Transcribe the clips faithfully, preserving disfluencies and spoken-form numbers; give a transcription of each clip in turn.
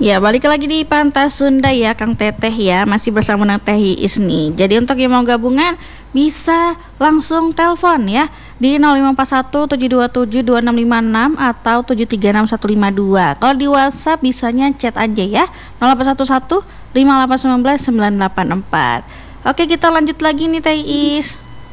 Ya, balik lagi di Pantas Sunda ya, Kang Teteh ya. Masih bersama dengan Teh Iis nih. Jadi untuk yang mau gabungan bisa langsung telepon ya di nol lima empat satu tujuh dua tujuh dua enam lima enam atau tujuh tiga enam satu lima dua. Kalau di WhatsApp bisanya chat aja ya nol delapan satu satu lima delapan satu sembilan sembilan delapan empat. Oke, kita lanjut lagi nih Teh Iis.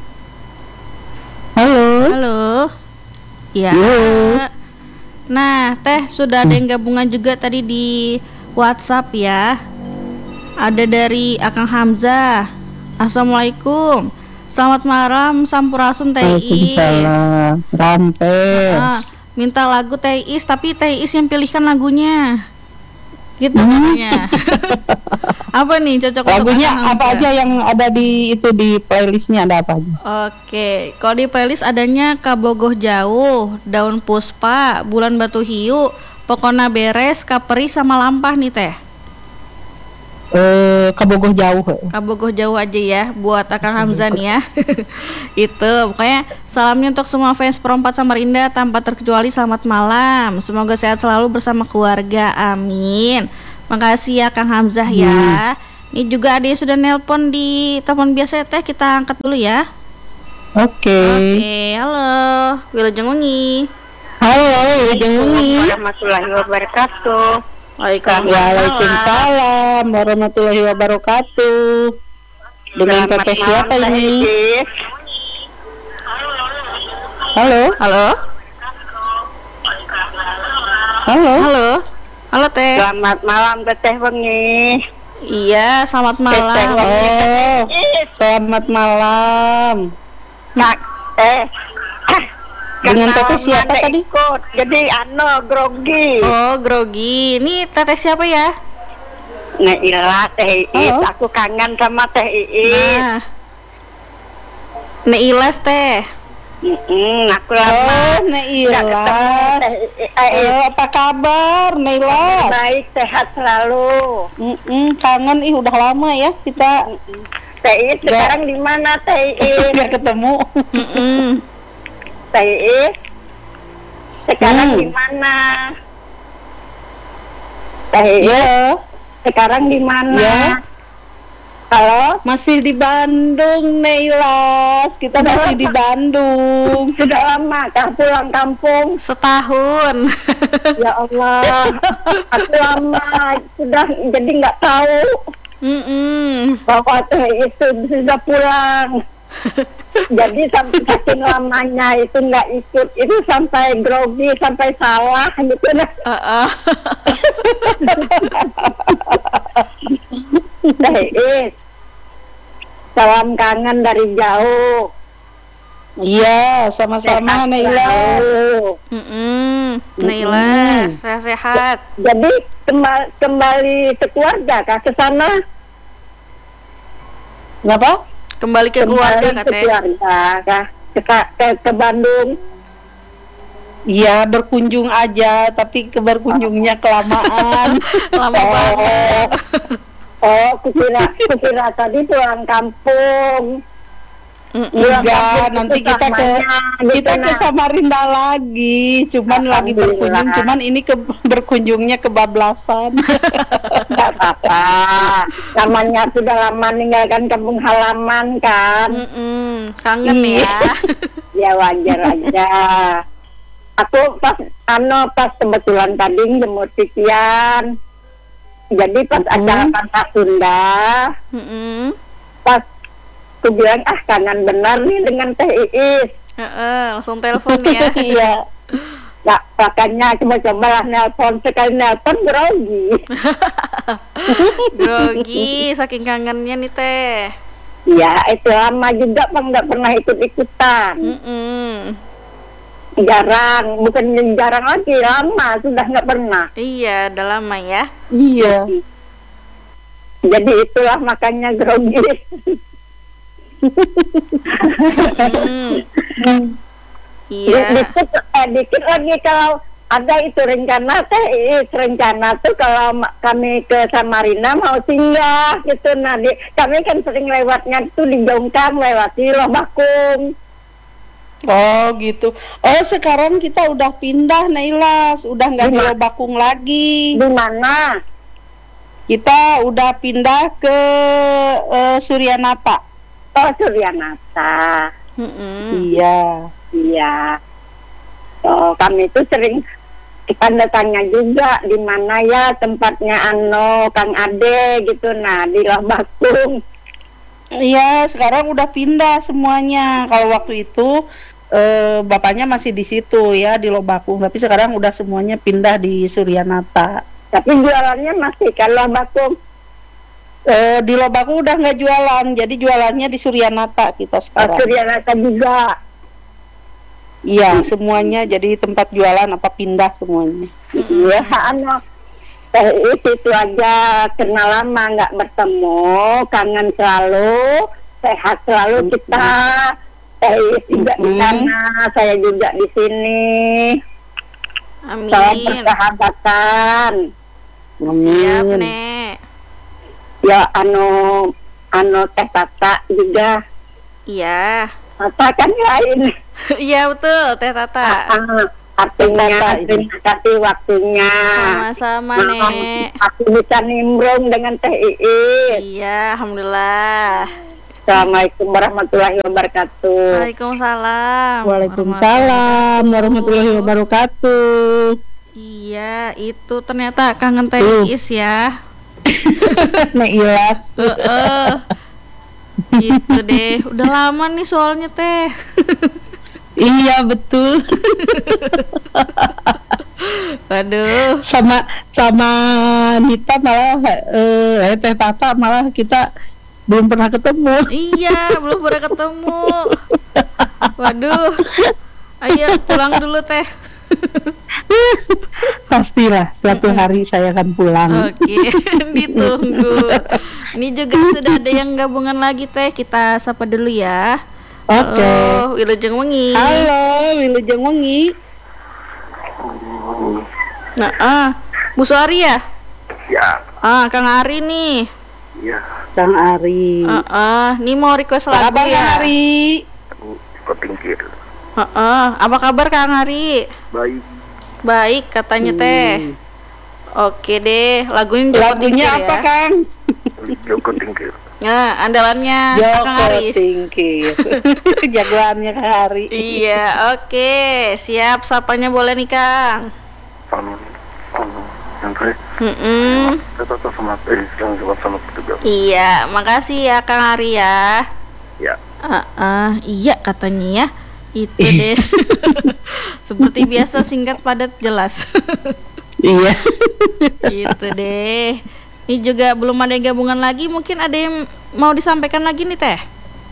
Halo. Halo. Ya. Yo. Nah, Teh, sudah ada yang gabungan juga tadi di WhatsApp ya. Ada dari Akang Hamzah. Assalamualaikum. Selamat malam, Sampurasun Teh Iis. Waalaikumsalam. Rampes. Ah, minta lagu Teh Iis, tapi Teh Iis yang pilihkan lagunya. Gitu Hmm. katanya. Apa nih cocok untuk Lagunya Akang apa Hamzah? aja yang ada di itu di playlistnya, ada apa aja? Oke, kalau di playlist adanya Kabogoh Jauh, Daun Puspa, Bulan Batu Hiu, Pokona Beres, Kaperi sama Lampah nih Teh. Eh, Kabogoh Jauh. Kabogoh Jauh aja ya buat Akang Hamzah nih ya. Itu pokoknya salamnya untuk semua fans Perempat Samarinda tanpa terkecuali, selamat malam. Semoga sehat selalu bersama keluarga. Amin. Makasih ya Kang Hamzah ya. Ini juga ada yang sudah nelpon di telepon biasa Teh, kita angkat dulu ya. Oke. Oke, halo. Wilujeng Wengi. Halo, Jengungi. Warahmatullahi wabarakatuh. Waalaikumsalam warahmatullahi wabarakatuh. Dengan Selamat Teteh malam, siapa Teh ini? Iis. Halo. Halo. Halo. Halo. Halo Teh. Selamat malam Teteh Wengi. Iya, selamat Teteh malam. Wengi. Oh, Iis. selamat malam. Kak, eh. Dengan Kenal Teteh siapa mana tadi? Ikut. Jadi ano grogi. Oh, grogi. Ini Teteh siapa ya? Nah, ilah Teh Iis. Oh. Aku kangen sama Teh Iis. Nah. Neilas Teh. Mm-mm, aku lama. Oh, nggak Neilas. ketemu Teh Iis. Eh, Oh, apa kabar, Neilas? Baik, sehat selalu. Mm-mm, kangen ih, udah lama ya kita Teh Iis sekarang di mana Teh Iis? nggak ketemu. Mm-mm. Teh Iis sekarang Hmm. di mana? Teh Iis Ya, sekarang di mana? Ya. Halo, masih di Bandung, Neilas. Kita masih di Bandung. sudah lama kah pulang kampung? Setahun. Ya Allah, aku lama sudah jadi nggak tahu Mm-mm. bahwa Teh Iis sudah pulang. Jadi sampai saking lamanya itu nggak ikut, itu sampai grogi, sampai salah gitu nah. Uh-uh. Teh Iis, salam kangen dari jauh. Iya, sama-sama, Sehat Neilas. selalu. Mm-mm. Neilas, sehat-sehat. Jadi kembali kembali sekeluarga kah ke sana? Kenapa? Kembali ke keluarga Kembali ke katanya. keluarga kah? Ke, ke, ke Bandung. Iya, berkunjung aja, tapi ke berkunjungnya kelamaan. Lama banget. Oh, kukira kukira tadi pulang kampung. Mm-mm. Pulang Enggak, kampung nanti itu kita ke samanya, kita gitu, ke nah. Samarinda lagi. Cuman lagi Alhamdulillah. berkunjung, cuman ini ke berkunjungnya kebablasan. Nggak apa-apa. Namanya sudah lama meninggalkan kampung halaman kan. Mm-mm. Kangen ya. Ya wajar aja. Aku pas ano pas kebetulan tadi jemur Tikian. Jadi pas Mm-mm. acara Pantas Sunda, Mm-mm. pas aku bilang ah kangen benar nih dengan Teh Iis. Uh-uh. Langsung telepon ya. Iya. Nah, makanya coba-coba lah nelpon, sekali nelpon grogi. Grogi, saking kangennya nih Teh. Ya itu lama juga bang nggak pernah ikut-ikutan. Mm-mm. Jarang, bukan jarang lagi, lama sudah nggak pernah. Iya, udah lama ya. Iya. Jadi itulah makanya grogi. Mm. Iya. Dikit, eh, dikit lagi kalau ada itu rencana teh, eh, rencana tuh kalau ma- kami ke Samarinda mau singgah gitu. Nah, di, kami kan sering lewatnya tuh di Jongkang, lewati Loh Bakung. Oh gitu. Oh sekarang kita udah pindah Nailas, udah nggak di Di ma- Lobakung lagi. Di mana? Kita udah pindah ke uh, Suryanata. Oh, Suryanata. Mm-mm. Iya. Iya. Oh, kami itu sering pada tanya juga di mana ya tempatnya Ano, Kang Ade gitu. Nah, di Lambakung. Iya, sekarang udah pindah semuanya. Kalau waktu itu eh, bapaknya masih di situ ya di Lobakung, tapi sekarang udah semuanya pindah di Suryanata. Tapi jualannya masih kan Lambakung. Eh, di Lobakung udah nggak jualan, jadi jualannya di Suryanata kita Oh, sekarang. Suryanata juga. Iya, semuanya jadi tempat jualan apa pindah semuanya. Iya, Ano. Teh itu aja kenal lama nggak bertemu, kangen selalu, sehat selalu kita. Teh juga di sana, saya juga di sini. Salam Amin. persahabatan. Siap, Amin. Nek. Ya, anu, anu Teh Tata juga. Iya. Tata kan lain. Iya betul, Teh Tata. Ah, artinya Tata ini. terima kasih waktunya. Sama-sama, Nek. Aku bisa nimbrung dengan Teh Iis. Iya, alhamdulillah. Assalamualaikum warahmatullahi wabarakatuh. Waalaikumsalam. Waalaikumsalam warahmatullahi wabarakatuh. Iya, itu ternyata kangen Teh Tuh. Iis ya. Nek Ilas. Heeh. Gitu deh. Udah lama nih soalnya Teh. Iya betul. Waduh. sama sama Nita malah eh Teh Tata malah kita belum pernah ketemu. Iya, belum pernah ketemu. Waduh. Ayo pulang dulu Teh. Pastilah suatu hari saya akan pulang. Oke, ditunggu. Ini juga sudah ada yang gabungan lagi Teh. Kita sapa dulu ya. Oke. Halo, Wilujeng Wengi. Halo, Wilujeng Wengi. Nah, ah, Bu Suari ya? Ya, Ah, Kang Ari nih. ya, Kang Ari. Ah, ah, nih mau request lagu Apa kabar ya. Ari? aku ikut tingkir. Ah, ah, apa kabar Kang Ari? Baik, Baik katanya Teh. Oke deh, lagunya Joko Lagunya Tingkir apa ya. Kang? Joko tingkir. Nah, andalannya Kang Joko Ari. Tingkir. Jagoannya Kang Ari. Iya, oke, siap. Sapanya boleh nih Kang. Anu, anu, yang terakhir, Mm-mm. saya tetap sama, eh, yang jawab sama petugas. Iya, makasih ya Kang Ari ya. Ya, Ah, ah, iya katanya ya. Itu deh. Seperti biasa singkat padat jelas. Iya. Gitu deh. Ini juga belum ada yang gabungan lagi. Mungkin ada yang mau disampaikan lagi nih Teh.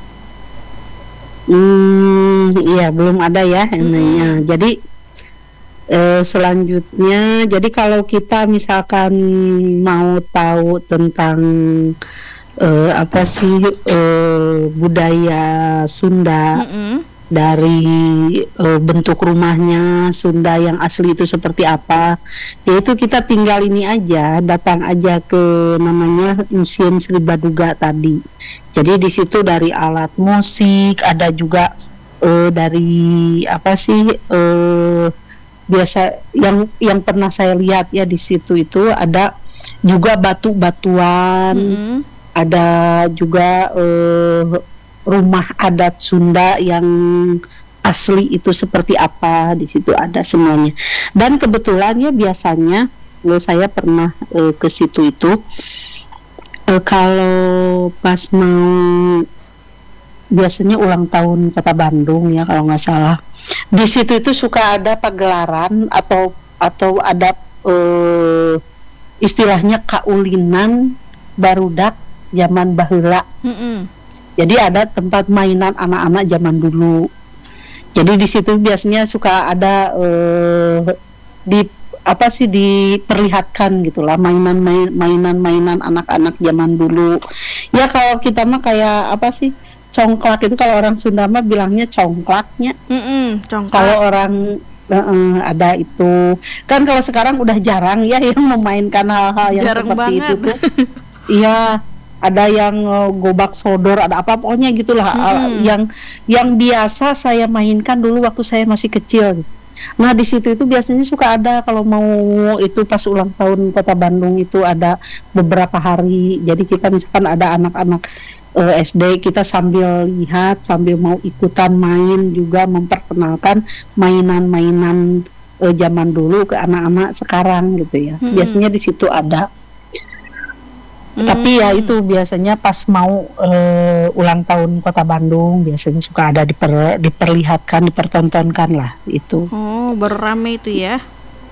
Hmm, iya belum ada ya ininya. Jadi eh, selanjutnya, jadi kalau kita misalkan mau tahu tentang eh, apa sih eh, budaya Sunda. Mm-mm. Dari e, bentuk rumahnya Sunda yang asli itu seperti apa, yaitu kita tinggal ini aja, datang aja ke namanya Museum Sri Baduga tadi. Jadi di situ dari alat musik, ada juga e, dari apa sih e, biasa yang yang pernah saya lihat ya di situ itu ada juga batu-batuan, Mm-mm. ada juga e, rumah adat Sunda yang asli itu seperti apa, di situ ada semuanya. Dan kebetulannya biasanya eh, saya pernah eh, ke situ itu eh, kalau pas mau biasanya ulang tahun Kota Bandung ya kalau nggak salah, di situ itu suka ada pagelaran atau atau ada eh, istilahnya kaulinan barudak zaman baheula. Mm-mm. Jadi ada tempat mainan anak-anak zaman dulu. Jadi di situ biasanya suka ada eh, di apa sih diperlihatkan gitulah mainan main, mainan-mainan anak-anak zaman dulu. Ya kalau kita mah kayak apa sih congklak itu, kalau orang Sunda mah bilangnya congklaknya. Mm-mm. Congklak. Kalau orang eh, ada itu kan, kalau sekarang udah jarang ya yang memainkan hal-hal yang Jarang seperti banget. itu tuh. Iya. Ada yang uh, gobak sodor, ada apa pokoknya gitulah. Mm-hmm. uh, yang yang biasa saya mainkan dulu waktu saya masih kecil. Nah di situ itu biasanya suka ada kalau mau itu pas ulang tahun Kota Bandung itu ada beberapa hari. Jadi kita misalkan ada anak-anak eh, S D, kita sambil lihat sambil mau ikutan main juga memperkenalkan mainan-mainan eh, zaman dulu ke anak-anak sekarang gitu ya. Mm-mm. Biasanya di situ ada. Hmm. Tapi ya itu biasanya pas mau uh, ulang tahun Kota Bandung biasanya suka ada diper, diperlihatkan, dipertontonkan lah itu. Oh, baru rame itu ya.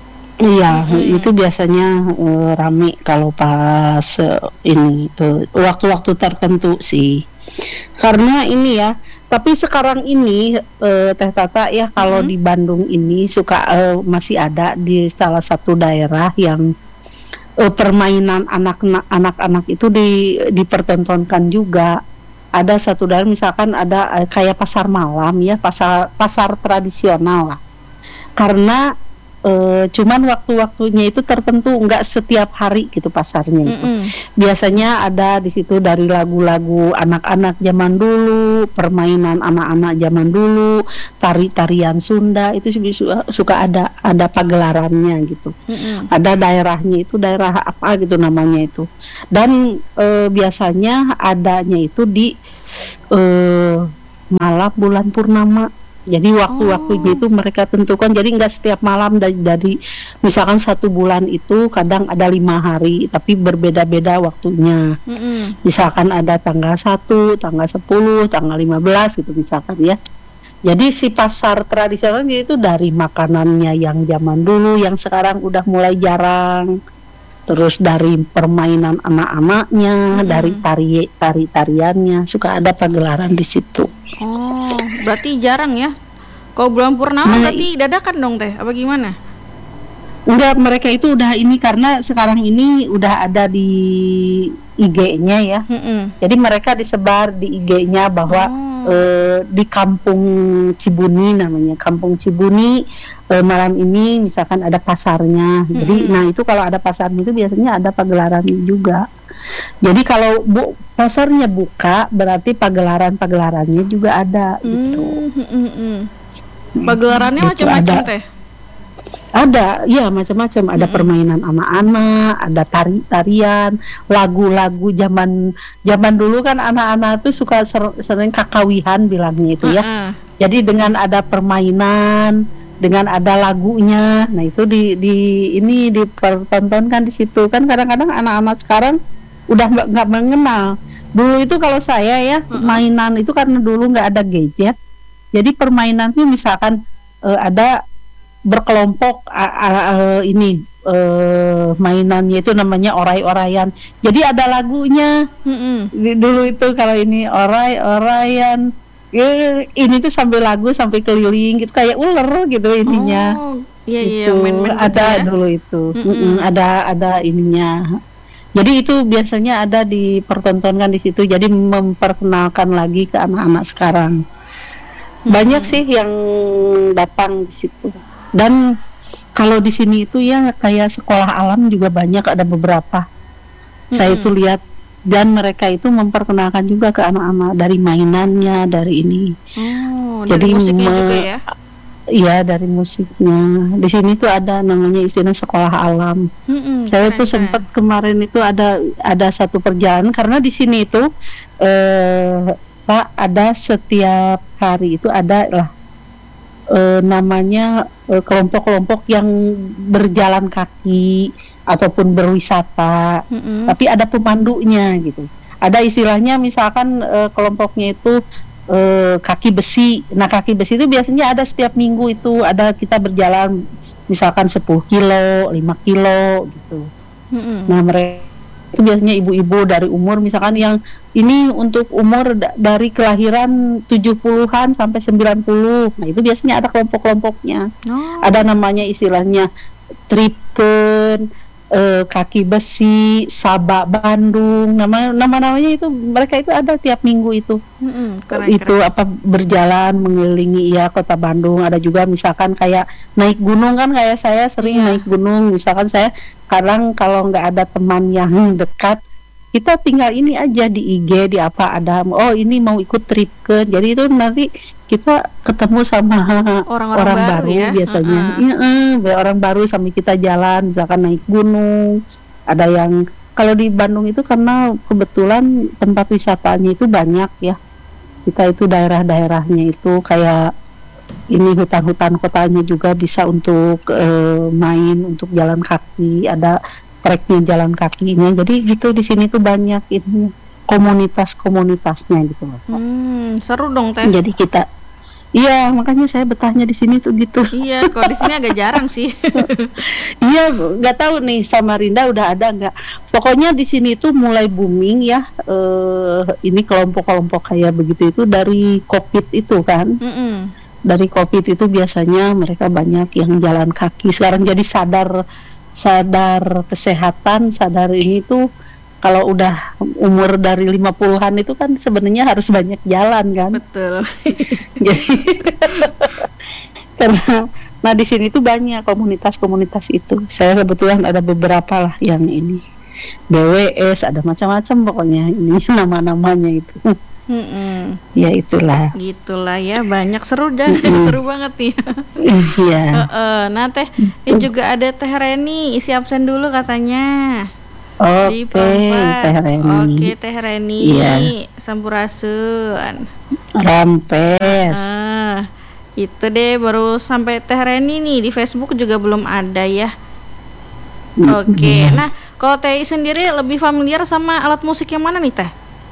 Iya, Mm-mm. itu biasanya uh, rame kalau pas uh, ini uh, waktu-waktu tertentu sih. Karena ini ya, tapi sekarang ini uh, Teh Tata ya kalau Mm-mm. di Bandung ini suka uh, masih ada di salah satu daerah yang uh, permainan anak anak-anak itu di dipertontonkan juga. Ada satu daerah misalkan ada uh, kayak pasar malam ya, pasar pasar tradisional lah. Karena uh, cuman waktu-waktunya itu tertentu, nggak setiap hari gitu pasarnya itu. Mm-mm. Biasanya ada di situ dari lagu-lagu anak-anak zaman dulu, permainan anak-anak zaman dulu, tari-tarian Sunda itu suka, suka ada ada pagelarannya gitu. Mm-mm. Ada daerahnya itu daerah apa gitu namanya itu. Dan eh, biasanya adanya itu di eh, malam bulan purnama. Jadi waktu-waktunya Oh. itu mereka tentukan. Jadi nggak setiap malam dari, dari misalkan satu bulan itu kadang ada lima hari, tapi berbeda-beda waktunya. Mm-mm. Misalkan ada tanggal satu, tanggal sepuluh, tanggal lima belas gitu misalkan ya. Jadi si pasar tradisional itu dari makanannya yang zaman dulu yang sekarang udah mulai jarang. Terus dari permainan anak-anaknya, Mm-mm. dari tari tari-tariannya, suka ada pagelaran di situ. Oh, berarti jarang ya. Kalau bulan purnama Nah, berarti dadakan dong Teh, apa gimana? Enggak, mereka itu udah ini karena sekarang ini udah ada di I G-nya ya. Mm-mm. Jadi mereka disebar di I G-nya bahwa Oh. eh, di Kampung Cibuni namanya, Kampung Cibuni eh, malam ini misalkan ada pasarnya. Jadi Mm-mm. nah itu kalau ada pasarnya itu biasanya ada pagelaran juga. Jadi kalau bu, pasarnya buka berarti pagelaran-pagelarannya juga ada gitu. Mm, mm, mm. Pagelarannya Gitu, macam-macam ada. Teh. Ada, ya macam-macam. Ada Mm-mm. permainan anak-anak, ada tari-tarian, lagu-lagu zaman zaman dulu kan anak-anak tuh suka ser- sering kakawihan bilangnya itu ya. Heeh. Jadi dengan ada permainan, dengan ada lagunya, nah itu di di ini dipertontonkan di situ. Kan kadang-kadang anak-anak sekarang udah nggak nggak mengenal. Dulu itu kalau saya ya Mm-mm. mainan itu karena dulu nggak ada gadget. Jadi permainannya misalkan eh, ada berkelompok a- a- a- ini eh, mainannya itu namanya oray-orayan. Jadi ada lagunya. Mm-mm. Di- dulu itu kalau ini oray-orayan eh, ini tuh sambil lagu sampai keliling gitu kayak ular gitu ininya. Oh, iya iya Itu main-main gitu ada ya. dulu itu. Mm-mm. Mm-mm, ada ada ininya. Jadi itu biasanya ada dipertontonkan di situ. Jadi memperkenalkan lagi ke anak-anak sekarang. Banyak Mm-mm. sih yang datang di situ. Dan kalau di sini itu ya kayak sekolah alam juga banyak, ada beberapa. Saya Mm-mm. itu lihat dan mereka itu memperkenalkan juga ke anak-anak dari mainannya, dari ini. Oh, Jadi dari musiknya me- juga ya. Iya, dari musiknya. Di sini tuh ada namanya istilah sekolah alam. Mm-mm, Saya tuh keren-keren. sempat kemarin itu ada ada satu perjalanan karena di sini itu eh Pak ada setiap hari itu ada lah eh, namanya eh, kelompok-kelompok yang berjalan kaki ataupun berwisata, Mm-mm. tapi ada pemandunya gitu. Ada istilahnya misalkan eh, kelompoknya itu eh, kaki besi. Nah kaki besi itu biasanya ada setiap minggu itu ada kita berjalan misalkan sepuluh kilo, lima kilo gitu. Mm-mm. Nah mereka itu biasanya ibu-ibu dari umur misalkan yang ini untuk umur da- dari kelahiran tujuh puluhan sampai sembilan puluh. Nah itu biasanya ada kelompok-kelompoknya. Oh. Ada namanya istilahnya tripken, eh, kaki besi, sabak Bandung. Nama nama-namanya itu mereka itu ada tiap minggu itu. Mm-mm, keren, itu keren. apa berjalan mengelilingi ya kota Bandung. Ada juga misalkan kayak naik gunung kan, kayak saya sering Iya. naik gunung. Misalkan saya kadang kalau nggak ada teman yang dekat, kita tinggal ini aja di I G di apa ada oh ini mau ikut trip ke, jadi itu nanti kita ketemu sama Orang-orang orang baru baru, ya. biasanya. Uh-uh. Iya, eh, orang baru sambil kita jalan, misalkan naik gunung. Ada yang kalau di Bandung itu karena kebetulan tempat wisatanya itu banyak ya. Kita itu daerah-daerahnya itu kayak ini hutan-hutan kotanya juga bisa untuk eh, main, untuk jalan kaki. Ada treknya jalan kakinya. Jadi gitu di sini tuh banyak ini komunitas-komunitasnya gitu loh. Hmm, seru dong teh. Jadi kita, iya makanya saya betahnya di sini tuh gitu. Iya, kalau di sini agak jarang sih. Iya, nggak tahu nih Samarinda udah ada nggak. Pokoknya di sini tuh mulai booming ya. Eh, ini kelompok-kelompok kayak begitu itu dari COVID itu kan. Mm-mm. Dari COVID itu biasanya mereka banyak yang jalan kaki. Sekarang jadi sadar sadar kesehatan, sadar ini tuh. Kalau udah umur dari lima puluhan itu kan sebenarnya harus banyak jalan kan. Betul. Jadi karena nah di sini tuh banyak komunitas-komunitas itu. Saya kebetulan ada beberapa lah yang ini B W S, ada macam-macam pokoknya ini nama-namanya itu. Mm-mm. Ya itulah. Gitulah ya, banyak seru dan seru banget nih. Iya. Uh-uh. Nah teh, ini juga ada Teh Reni, isi absen dulu katanya. Di Oke, perempat. Teh Reni. Oke, Teh Reni. Iya. Sampurasun. Rampes. Ah, itu deh baru sampai Teh Reni nih, di Facebook juga belum ada ya. Oke. Nah, kalau Teh sendiri lebih familiar sama alat musik yang mana nih Teh?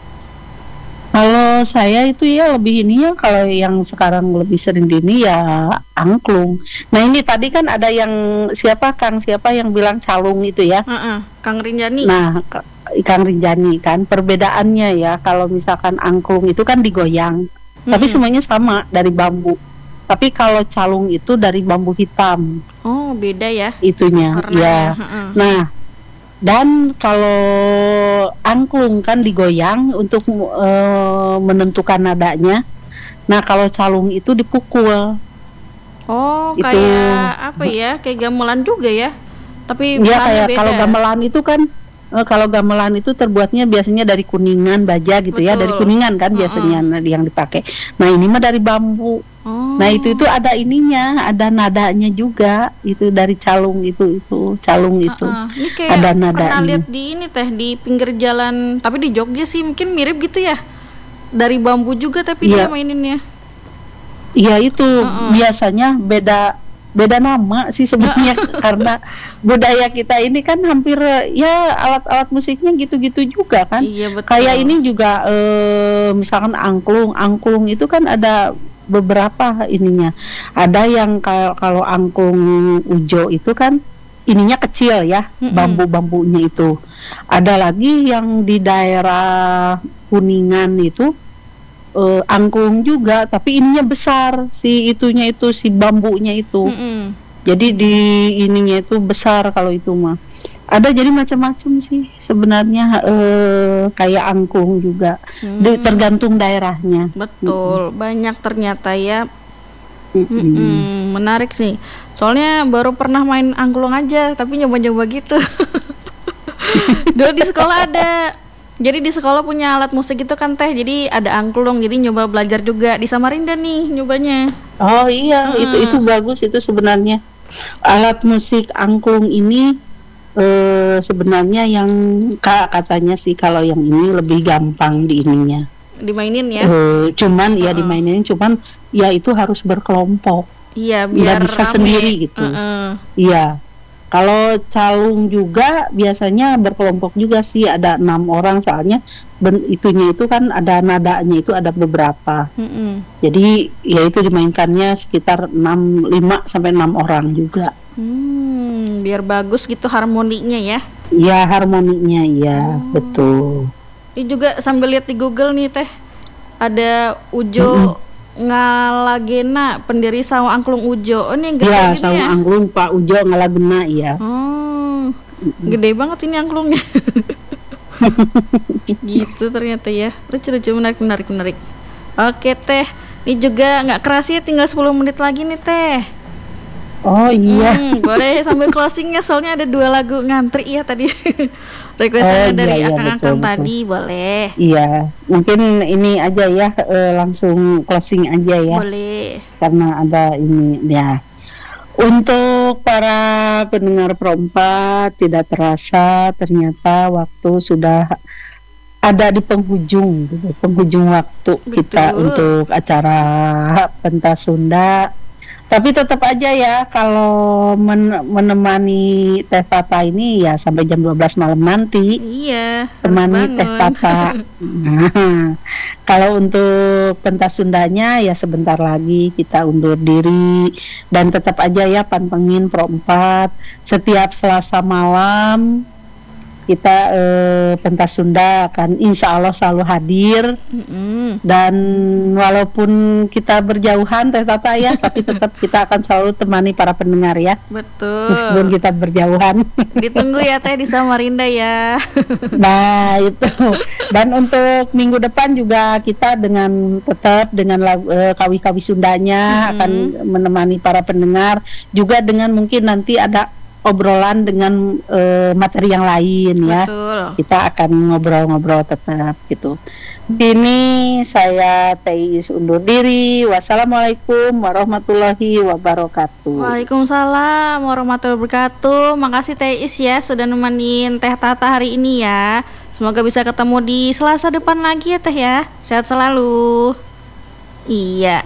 Kalau saya itu ya lebih ini ya, kalau yang sekarang lebih sering di ini ya angklung. Nah ini tadi kan ada yang siapa Kang siapa yang bilang calung itu ya. Uh-uh. Kang Rinjani. Nah K- Kang Rinjani kan perbedaannya ya, kalau misalkan angklung itu kan digoyang, Mm-mm. tapi semuanya sama dari bambu. Tapi kalau calung itu dari bambu hitam Oh, beda ya itunya. warnanya. Ya. Uh-uh. Nah dan kalau angklung kan digoyang untuk uh, menentukan nadanya. Nah kalau calung itu dipukul. Oh, Itu- kayak apa ya? Kayak gamelan juga ya. Tapi Ya bukannya kayak beda. kalau gamelan itu kan eh, kalau gamelan itu terbuatnya biasanya dari kuningan baja gitu ya, Betul. dari kuningan kan biasanya nah, yang dipakai. Nah ini mah dari bambu. Oh. Nah itu itu ada ininya, ada nadanya juga itu dari calung itu itu calung itu. Uh-uh. Ini kayak Ada pernah nadanya. lihat di ini Teh, di pinggir jalan, tapi di Jogja sih mungkin mirip gitu ya. Dari bambu juga tapi Iya. dia maininnya. Iya itu Uh-uh. biasanya beda beda nama sih sebenarnya karena budaya kita ini kan hampir ya alat-alat musiknya gitu-gitu juga kan. Iya betul. Kayak ini juga eh, misalkan angklung, angklung itu kan ada beberapa ininya. Ada yang kalau kalau angklung ujo itu kan ininya kecil ya, Mm-mm. bambu-bambunya itu. Ada lagi yang di daerah Kuningan itu eh, angklung juga, tapi ininya besar si itunya itu si bambunya itu. Mm-mm. Jadi di ininya itu besar kalau itu mah. Ada jadi macam-macam sih sebenarnya eh, kayak angklung juga. Hmm. Di- tergantung daerahnya. Betul, banyak ternyata ya. Mm-mm. Mm-mm, menarik sih. Soalnya baru pernah main angklung aja, tapi nyoba-nyoba gitu. Dulu di sekolah ada. Jadi di sekolah punya alat musik itu kan Teh. Jadi ada angklung, jadi nyoba belajar juga di Samarinda nih nyobanya. Oh iya, Mm-mm. itu itu bagus itu sebenarnya. Alat musik angklung ini eh, sebenarnya yang kak katanya sih kalau yang ini lebih gampang di ininya. Dimainin ya. Eh, cuman ya Uh-uh. dimainin, cuman ya itu harus berkelompok. Iya, nggak biar bisa rame. sendiri gitu. Uh-uh. Iya. Kalau calung juga biasanya berkelompok juga sih, ada enam orang soalnya ben, itunya itu kan ada nadanya itu ada beberapa. Mm-mm. Jadi ya itu dimainkannya sekitar enam lima sampai enam orang juga. Hmm, biar bagus gitu harmoninya ya. Ya harmoninya ya Oh. betul. Ini juga sambil lihat di Google nih Teh, ada Ujo Ngalagena, pendiri Saung Angklung Ujo. Oh, ini yang gede Ya gitu sama ya. angklung Pak Ujo Ngalagena ya. Oh, gede banget ini angklungnya. Gitu ternyata ya. Lucu-lucu, menarik, menarik, menarik. Oke Teh, ini juga nggak kerasa ya, tinggal sepuluh menit lagi nih Teh. Oh iya. Hmm, boleh sambil closingnya soalnya ada dua lagu ngantri ya tadi. Requestannya Oh, dari iya, iya, akang-akang betul, betul. tadi boleh. Iya, mungkin ini aja ya, eh, langsung closing aja ya, Boleh. karena ada ini ya. Untuk para pendengar Perempat, tidak terasa ternyata waktu sudah ada di penghujung, gitu, penghujung waktu kita Betul. untuk acara Pentas Sunda. Tapi tetap aja ya, kalau men- menemani Teh Tata ini ya sampai jam dua belas malam nanti. Iya, harus Temani Teh bangun. Tata. Nah, kalau untuk pentas Sundanya ya sebentar lagi kita undur diri, dan tetap aja ya pantengin Perempat setiap Selasa malam kita eh, pentas Sunda akan insya Allah selalu hadir, Mm-mm. dan walaupun kita berjauhan Teh Tata ya, tapi tetap kita akan selalu temani para pendengar ya, meskipun Betul. kita berjauhan. Ditunggu ya Teh di Samarinda ya. Nah itu, dan untuk minggu depan juga kita dengan tetap dengan lagu- eh, kawi-kawi Sundanya Mhm. akan menemani para pendengar, juga dengan mungkin nanti ada obrolan dengan eh, materi yang lain ya. Betul. Kita akan ngobrol-ngobrol tetap gitu. Ini saya Teis undur diri. Wassalamualaikum warahmatullahi wabarakatuh. Waalaikumsalam warahmatullahi wabarakatuh. Makasih Teh Is ya sudah nemenin Teh Tata hari ini ya. Semoga bisa ketemu di Selasa depan lagi ya Teh ya. Sehat selalu. Iya.